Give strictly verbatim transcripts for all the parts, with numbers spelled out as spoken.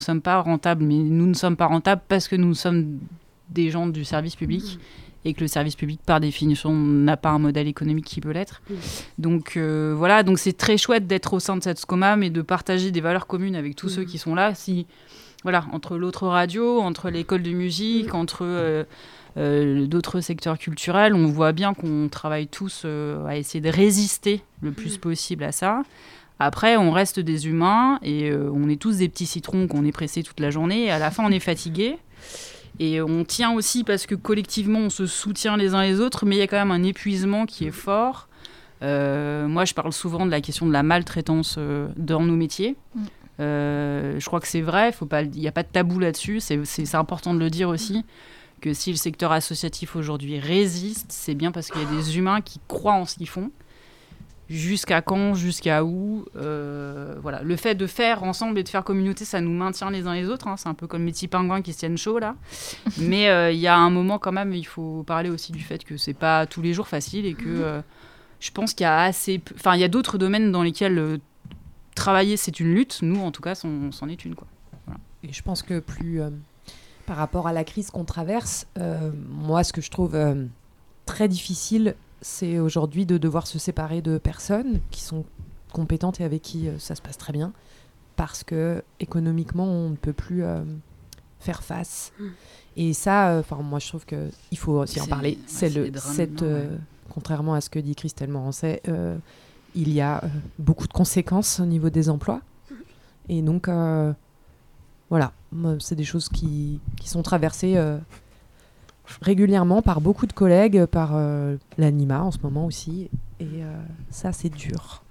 ne sommes pas rentables, mais nous ne sommes pas rentables parce que nous sommes des gens du service public mmh. et que le service public, par définition, n'a pas un modèle économique qui peut l'être. Mmh. Donc euh, voilà, donc c'est très chouette d'être au sein de cette SCOMAM et de partager des valeurs communes avec tous mmh. ceux qui sont là. Si, voilà, entre l'autre radio, entre l'école de musique, mmh. entre euh, euh, d'autres secteurs culturels, on voit bien qu'on travaille tous euh, à essayer de résister le plus mmh. possible à ça. Après, on reste des humains et euh, on est tous des petits citrons qu'on est pressés toute la journée. Et à la fin, on est fatigués. Et on tient aussi parce que collectivement, on se soutient les uns les autres. Mais il y a quand même un épuisement qui est fort. Euh, moi, je parle souvent de la question de la maltraitance euh, dans nos métiers. Mm. Euh, je crois que c'est vrai. Il n'y a pas de tabou là-dessus. C'est, c'est, c'est important de le dire aussi. Que si le secteur associatif aujourd'hui résiste, c'est bien parce qu'il y a des humains qui croient en ce qu'ils font. Jusqu'à quand, jusqu'à où, euh, voilà. Le fait de faire ensemble et de faire communauté, ça nous maintient les uns les autres, hein. C'est un peu comme les petits pingouins qui se tiennent chaud, là. Mais il euh, y a un moment, quand même, il faut parler aussi du fait que c'est pas tous les jours facile et que euh, je pense qu'il y a assez... P- enfin, il y a d'autres domaines dans lesquels euh, travailler, c'est une lutte. Nous, en tout cas, c'en, c'en est une, quoi. Voilà. Et je pense que plus... Euh, par rapport à la crise qu'on traverse, euh, moi, ce que je trouve euh, très difficile... c'est aujourd'hui de devoir se séparer de personnes qui sont compétentes et avec qui euh, ça se passe très bien, parce que économiquement, on ne peut plus euh, faire face. Mmh. Et ça, enfin, euh, moi, je trouve qu'il faut aussi c'est, en parler. Ouais, c'est le, cette, euh, ouais. Contrairement à ce que dit Christelle Morancet, euh, il y a euh, beaucoup de conséquences au niveau des emplois. Et donc, euh, voilà, c'est des choses qui, qui sont traversées... Euh, régulièrement par beaucoup de collègues, par euh, l'Anima en ce moment aussi, et euh, ça c'est dur.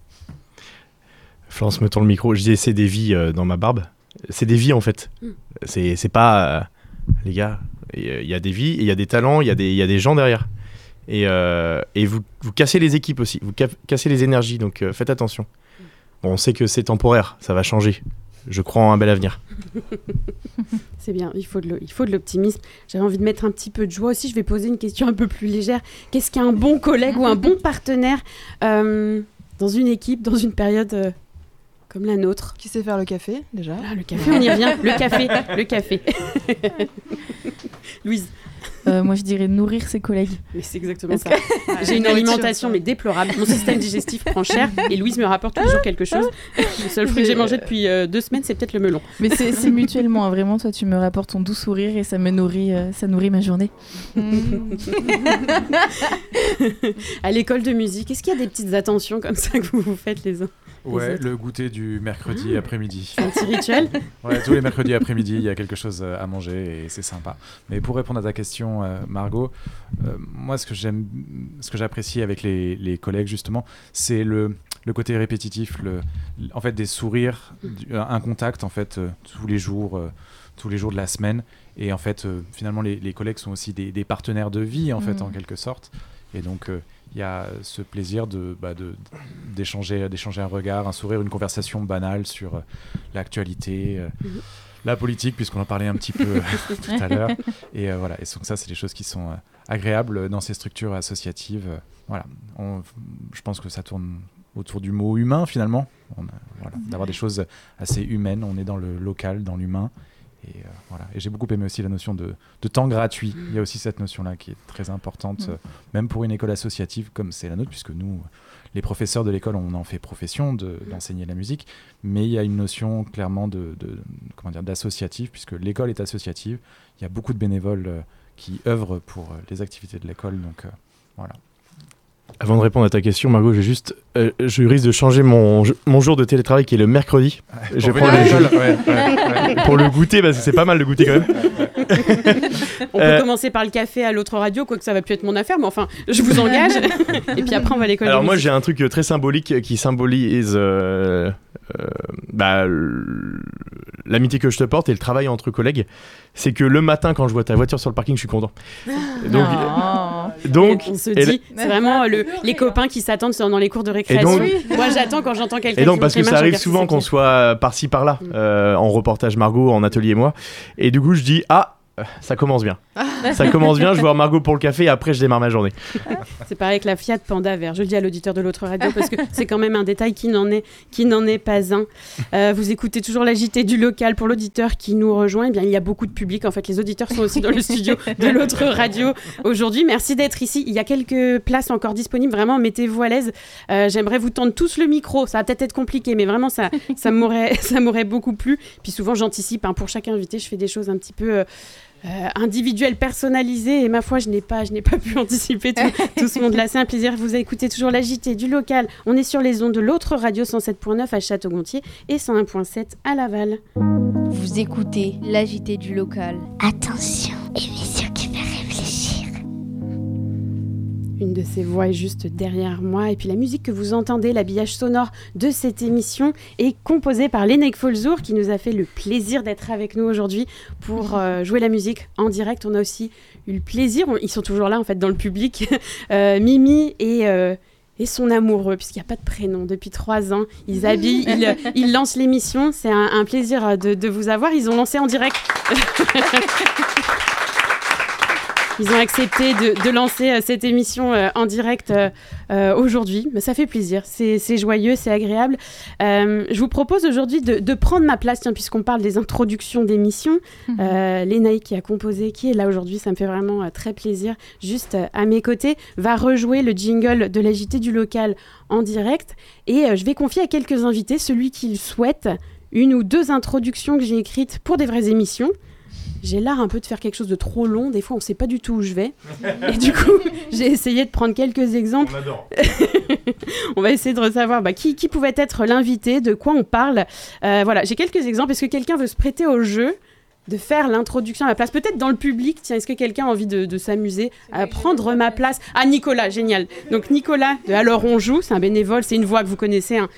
Florence me tend le micro, je disais c'est des vies euh, dans ma barbe, c'est des vies en fait, mm. c'est, c'est pas, euh, les gars, il y a des vies, il y a des talents, il y a des, y a des gens derrière, et, euh, et vous, vous cassez les équipes aussi, vous ca- cassez les énergies, donc euh, faites attention. Bon, on sait que c'est temporaire, ça va changer. Je crois en un bel avenir. C'est bien, il faut, de il faut de l'optimisme. J'avais envie de mettre un petit peu de joie aussi. Je vais poser une question un peu plus légère. Qu'est-ce qu'un bon collègue ou un bon partenaire euh, dans une équipe, dans une période euh, comme la nôtre? Qui sait faire le café, déjà? Ah, le café, on y revient. Le café, le café. Louise. Euh, moi, je dirais nourrir ses collègues. Mais c'est exactement ça. Que... J'ai une alimentation mais déplorable. Mon système digestif prend cher et Louise me rapporte tous les jours quelque chose. Le seul fruit que j'ai mangé depuis euh, deux semaines, c'est peut-être le melon. Mais c'est, c'est mutuellement, hein, vraiment. Toi, tu me rapportes ton doux sourire et ça me nourrit, euh, ça nourrit ma journée. À l'école de musique, est-ce qu'il y a des petites attentions comme ça que vous vous faites les uns? Ouais, le goûter du mercredi mmh. après-midi. Un petit rituel. Ouais, tous les mercredis après-midi, il y a quelque chose à manger et c'est sympa. Mais pour répondre à ta question, euh, Margot, euh, moi, ce que j'aime, ce que j'apprécie avec les, les collègues, justement, c'est le, le côté répétitif, le, en fait, des sourires, du, un contact, en fait, euh, tous les jours, euh, tous les jours de la semaine. Et en fait, euh, finalement, les, les collègues sont aussi des, des partenaires de vie, en mmh. fait, en quelque sorte. Et donc... Euh, il y a ce plaisir de, bah de, d'échanger, d'échanger un regard, un sourire, une conversation banale sur euh, l'actualité, euh, mmh. la politique, puisqu'on en parlait un petit peu euh, tout à l'heure. Et euh, voilà. Et donc ça, c'est des choses qui sont euh, agréables dans ces structures associatives. Euh, voilà. On, je pense que ça tourne autour du mot humain, finalement. On a, voilà, d'avoir des choses assez humaines. On est dans le local, dans l'humain. Et, euh, voilà. Et j'ai beaucoup aimé aussi la notion de, de temps gratuit. Mmh. Il y a aussi cette notion-là qui est très importante, mmh. euh, même pour une école associative comme c'est la nôtre, puisque nous, les professeurs de l'école, on en fait profession de, mmh. d'enseigner la musique, mais il y a une notion clairement de, de, comment dire, d'associatif, puisque l'école est associative. Il y a beaucoup de bénévoles euh, qui œuvrent pour euh, les activités de l'école, donc euh, voilà. Avant de répondre à ta question, Margot, je, juste, euh, je risque de changer mon, mon jour de télétravail qui est le mercredi. Ouais, je vais prendre le jeu ouais, ouais, ouais. pour le goûter, parce que c'est pas mal de goûter quand même. On peut euh, commencer par le café à l'autre radio, quoique ça va plus être mon affaire, mais enfin, je vous engage. Et puis après, on va à l'école. Alors de moi, musique. j'ai un truc très symbolique qui symbolise euh, euh, bah, l'amitié que je te porte et le travail entre collègues. C'est que le matin, quand je vois ta voiture sur le parking, je suis content. Donc, oh. donc on se dit, la... c'est vraiment le, les copains qui s'attendent dans les cours de récréation. Donc, moi, j'attends quand j'entends quelqu'un. Et donc, qui parce que ça arrive souvent qu'on soit par-ci par-là, mm. euh, en reportage Margot, en atelier moi, et du coup, je dis ah. Ça commence bien. Ça commence bien, je vais voir Margot pour le café et après je démarre ma journée. C'est pareil avec la Fiat Panda vert. Je le dis à l'auditeur de l'autre radio parce que c'est quand même un détail qui n'en est, qui n'en est pas un. Euh, vous écoutez toujours la J T du local. Pour l'auditeur qui nous rejoint, eh bien, il y a beaucoup de public. En fait, les auditeurs sont aussi dans le studio de l'autre radio aujourd'hui. Merci d'être ici. Il y a quelques places encore disponibles. Vraiment, mettez-vous à l'aise. Euh, j'aimerais vous tendre tous le micro. Ça va peut-être être compliqué, mais vraiment, ça, ça, m'aurait, ça m'aurait beaucoup plu. Puis souvent, j'anticipe. Hein, pour chaque invité, je fais des choses un petit peu... Euh, Euh, individuel, personnalisé, et ma foi, je n'ai pas, je n'ai pas pu anticiper tout, tout ce monde-là. C'est un plaisir. Vous écoutez toujours la J T du local. On est sur les ondes de l'autre radio cent sept point neuf à Château-Gontier et cent un point sept à Laval. Vous écoutez la J T du local. Attention, émission qui fait réfléchir. Une de ces voix est juste derrière moi. Et puis la musique que vous entendez, l'habillage sonore de cette émission est composé par Lénaïque Folzour qui nous a fait le plaisir d'être avec nous aujourd'hui pour euh, jouer la musique en direct. On a aussi eu le plaisir, on, ils sont toujours là en fait dans le public, euh, Mimi et... Euh, et son amoureux, puisqu'il n'y a pas de prénom depuis trois ans. Ils habillent, ils, ils lancent l'émission. C'est un, un plaisir de, de vous avoir. Ils ont lancé en direct. Ils ont accepté de, de lancer euh, cette émission euh, en direct euh, euh, aujourd'hui. Mais ça fait plaisir, c'est, c'est joyeux, c'est agréable. Euh, je vous propose aujourd'hui de, de prendre ma place, tiens, puisqu'on parle des introductions d'émissions. Mmh. Euh, Lénaïque qui a composé, qui est là aujourd'hui, ça me fait vraiment euh, très plaisir. Juste euh, à mes côtés, va rejouer le jingle de la J T du local en direct. Et euh, je vais confier à quelques invités, celui qui le souhaite, une ou deux introductions que j'ai écrites pour des vraies émissions. J'ai l'art un peu de faire quelque chose de trop long. Des fois, on ne sait pas du tout où je vais. Et du coup, j'ai essayé de prendre quelques exemples. On adore. On va essayer de savoir bah, qui, qui pouvait être l'invité, de quoi on parle. Euh, voilà, j'ai quelques exemples. Est-ce que quelqu'un veut se prêter au jeu de faire l'introduction à ma place? Peut-être dans le public. Tiens, est-ce que quelqu'un a envie de, de s'amuser à prendre ma place? Ah, Nicolas, génial. Donc, Nicolas de Alors on joue, c'est un bénévole. C'est une voix que vous connaissez. Hein.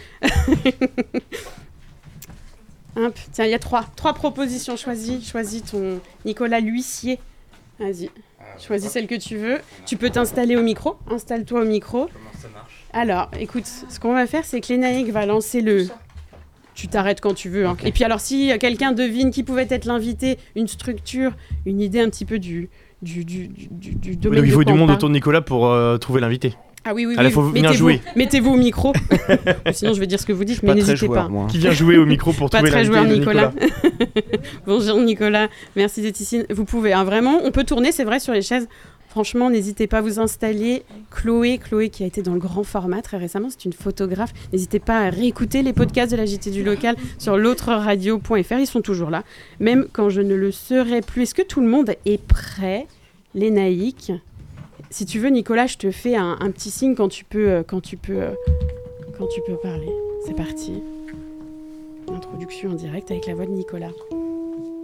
Hop, tiens, il y a trois, trois propositions. Choisis, choisis ton Nicolas l'huissier. Vas-y, choisis celle que tu veux. Tu peux t'installer au micro. Installe-toi au micro. Comment ça marche? Alors, écoute, ce qu'on va faire, c'est que Lénaïque va lancer le... Tu t'arrêtes quand tu veux. Hein. Okay. Et puis alors, si quelqu'un devine qui pouvait être l'invité, une structure, une idée un petit peu du, du, du, du, du domaine oui, il faut du monde parle. autour de Nicolas pour euh, trouver l'invité. Ah oui, oui, oui. Allez, faut venir mettez-vous, jouer. Mettez-vous au micro. Sinon, je vais dire ce que vous dites, mais n'hésitez joueur, pas. Moi. Qui vient jouer au micro pour pas trouver très l'invité joueur, de Nicolas. Nicolas. Bonjour Nicolas, merci d'être ici. Vous pouvez, hein, vraiment, on peut tourner, c'est vrai, sur les chaises. Franchement, n'hésitez pas à vous installer. Chloé, Chloé qui a été dans le grand format très récemment, c'est une photographe. N'hésitez pas à réécouter les podcasts de la J T du local sur l'autre radio point f r. Ils sont toujours là, même quand je ne le serai plus. Est-ce que tout le monde est prêt? Lénaïque, si tu veux, Nicolas, je te fais un, un petit signe quand tu peux, euh, quand tu peux, euh, quand tu peux parler. C'est parti. Introduction en direct avec la voix de Nicolas.